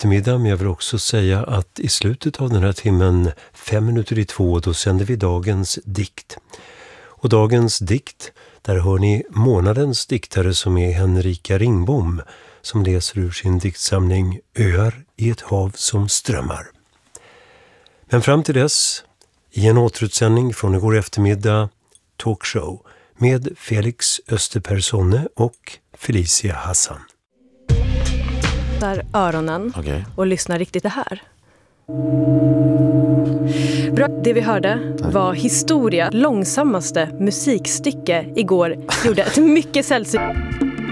eftermiddag, men jag vill också säga att i slutet av den här timmen, 1:55, då sänder vi dagens dikt. Och dagens dikt, där hör ni månadens diktare som är Henrika Ringbom, som läser ur sin diktsamling Öar i ett hav som strömmar. Men fram till dess, i en återutsändning från igår eftermiddag, talkshow med Felix Österpersonne och Felicia Hassan. Där öronen och lyssnar riktigt det här. Bra. Det vi hörde var Historia, långsammaste musikstycke igår, gjorde ett mycket sällsynt.